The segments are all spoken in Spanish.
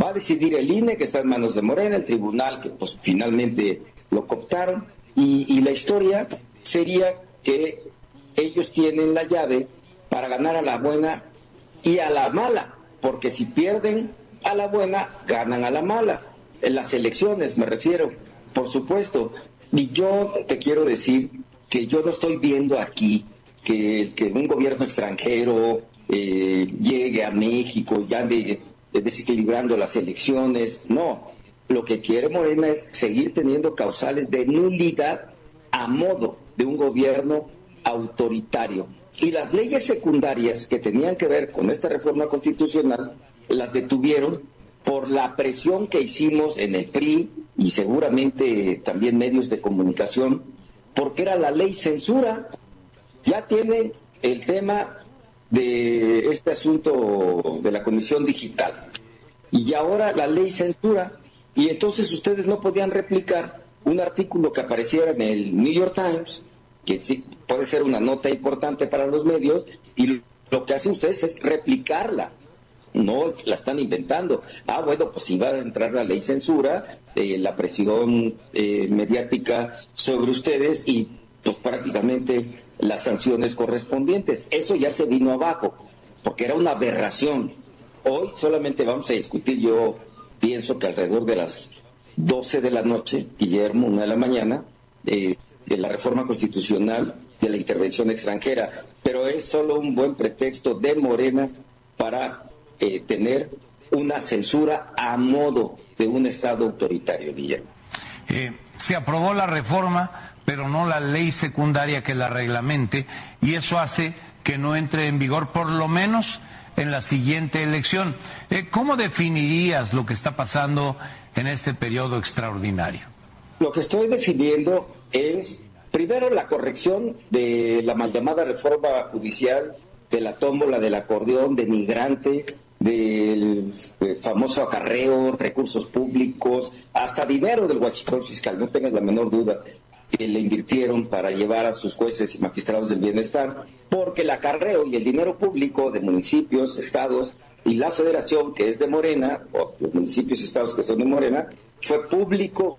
Va a decidir el INE, que está en manos de Morena, el tribunal que pues finalmente lo cooptaron, y la historia sería que ellos tienen la llave para ganar a la buena y a la mala, porque si pierden a la buena, ganan a la mala. En las elecciones me refiero, por supuesto. Y yo te quiero decir que yo no estoy viendo aquí que un gobierno extranjero llegue a México y ande desequilibrando las elecciones. No, lo que quiere Morena es seguir teniendo causales de nulidad a modo de un gobierno autoritario. Y las leyes secundarias que tenían que ver con esta reforma constitucional las detuvieron por la presión que hicimos en el PRI y seguramente también medios de comunicación, porque era la ley censura. Ya tienen el tema de este asunto de la Comisión Digital y ahora la ley censura, y entonces ustedes no podían replicar un artículo que apareciera en el New York Times, que sí puede ser una nota importante para los medios, y lo que hacen ustedes es replicarla. No la están inventando. Bueno, pues si va a entrar la ley censura, la presión mediática sobre ustedes y pues prácticamente las sanciones correspondientes. Eso ya se vino abajo, porque era una aberración. Hoy solamente vamos a discutir, yo pienso que alrededor de las 12 de la noche, Guillermo, 1 de la mañana, de la reforma constitucional de la intervención extranjera, pero es solo un buen pretexto de Morena para tener una censura a modo de un Estado autoritario, Guillermo. Se aprobó la reforma, pero no la ley secundaria que la reglamente, y eso hace que no entre en vigor por lo menos en la siguiente elección. ¿Cómo definirías lo que está pasando en este periodo extraordinario? Lo que estoy definiendo es, primero, la corrección de la mal llamada reforma judicial, de la tómbola del acordeón denigrante, del famoso acarreo, recursos públicos, hasta dinero del huachicol fiscal, no tengas la menor duda, que le invirtieron para llevar a sus jueces y magistrados del bienestar, porque el acarreo y el dinero público de municipios, estados y la federación, que es de Morena, o los municipios y estados que son de Morena, fue público.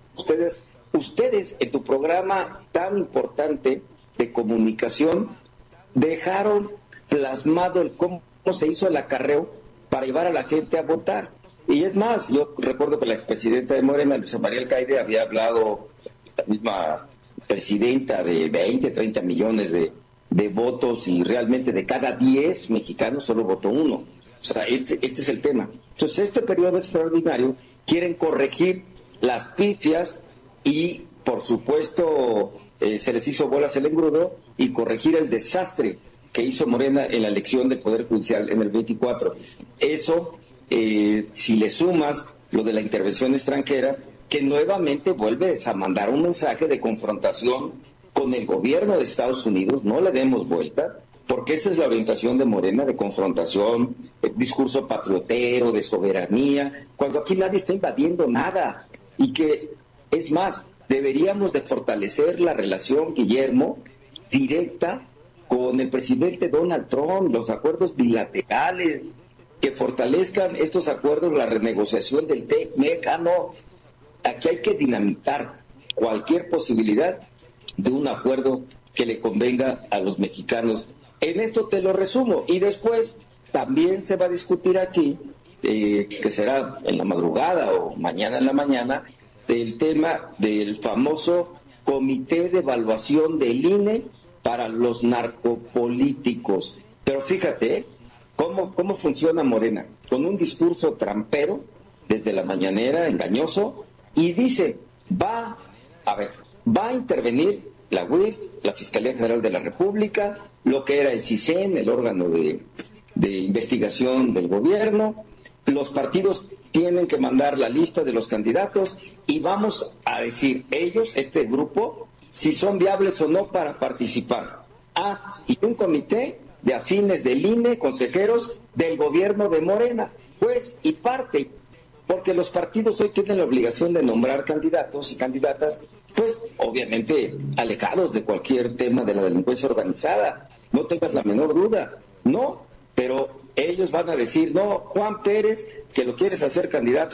Ustedes en tu programa tan importante de comunicación dejaron plasmado el cómo se hizo el acarreo para llevar a la gente a votar. Y es más, yo recuerdo que la expresidenta de Morena, Luisa María Alcaide, había hablado, la misma presidenta, de 20, 30 millones de votos, y realmente de cada 10 mexicanos solo votó uno. O sea, este es el tema. Entonces, este periodo extraordinario quieren corregir las pifias y, por supuesto, se les hizo bolas el engrudo, y corregir el desastre que hizo Morena en la elección del Poder Judicial en el 24. Eso, si le sumas lo de la intervención extranjera, que nuevamente vuelve a mandar un mensaje de confrontación con el gobierno de Estados Unidos, no le demos vuelta, porque esa es la orientación de Morena, de confrontación, discurso patriotero, de soberanía, cuando aquí nadie está invadiendo nada, y que, es más, deberíamos de fortalecer la relación, Guillermo, directa con el presidente Donald Trump, los acuerdos bilaterales, que fortalezcan estos acuerdos, la renegociación del TEC-MEC. No, aquí hay que dinamitar cualquier posibilidad de un acuerdo que le convenga a los mexicanos. En esto te lo resumo, y después también se va a discutir aquí, que será en la madrugada o mañana en la mañana, el tema del famoso Comité de Evaluación del INE para los narcopolíticos. Pero fíjate cómo funciona Morena, con un discurso trampero desde la mañanera, engañoso, y dice, va a intervenir la UIF, la Fiscalía General de la República, lo que era el CISEN, el órgano de investigación del gobierno. Los partidos tienen que mandar la lista de los candidatos y vamos a decir ellos, este grupo, si son viables o no para participar. Y un comité de afines del INE, consejeros del gobierno de Morena, juez y parte, porque los partidos hoy tienen la obligación de nombrar candidatos y candidatas, pues obviamente alejados de cualquier tema de la delincuencia organizada, no tengas la menor duda, no, pero ellos van a decir, no, Juan Pérez, que lo quieres hacer candidato